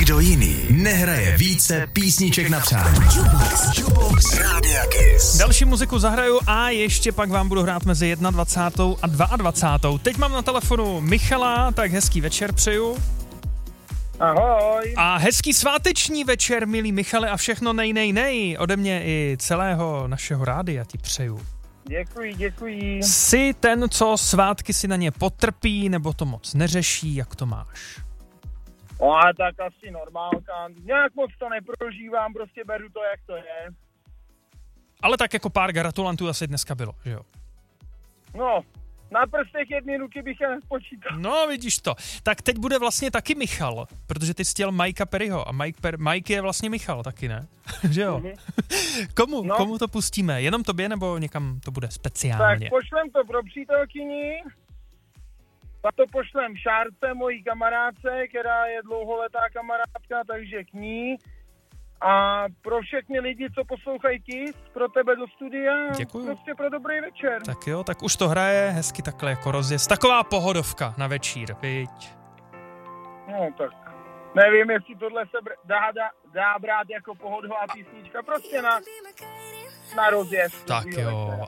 Nikdo jiný nehraje více písniček na přání. Jukebox Rádia Kiss. Další muziku zahraju a ještě pak vám budu hrát mezi 21. a 22. Teď mám na telefonu Michala, tak hezký večer přeju. Ahoj. A hezký sváteční večer, milý Michale, a všechno nej. Ode mě i celého našeho rádia ti přeju. Děkuji. Jsi ten, co svátky si na ně potrpí, nebo to moc neřeší, jak to máš? A tak asi normálka. Nějak moc to neprožívám, prostě beru to, jak to je. Ale tak jako pár gratulantů asi dneska bylo, že jo? No, na prstech jedné ruky bych je nespočítal. No, vidíš to. Tak teď bude vlastně taky Michal, protože ty jsi chtěl Mikea Perryho a Mike je vlastně Michal taky, ne? Že jo? Komu to pustíme? Jenom tobě, nebo někam to bude speciálně? Tak pošlem to pro přítelkyni, pak to pošlem Šárce, mojí kamarádce, která je dlouholetá kamarádka, takže k ní. A pro všechny lidi, co poslouchají Kiss, pro tebe do studia, děkuju. Prostě pro dobrý večer. Tak jo, tak už to hraje hezky takhle jako rozjezd. Taková pohodovka na večír, viď? No tak, nevím, jestli tohle se dá brát jako pohodová písnička, prostě na rozjezd. Tak jo,